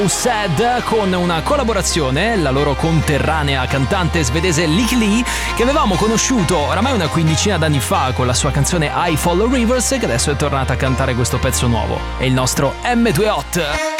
Sad con una collaborazione, la loro conterranea cantante svedese Lykke Li, che avevamo conosciuto oramai una quindicina d'anni fa con la sua canzone I Follow Rivers, che adesso è tornata a cantare questo pezzo nuovo. È il nostro M2 Hot.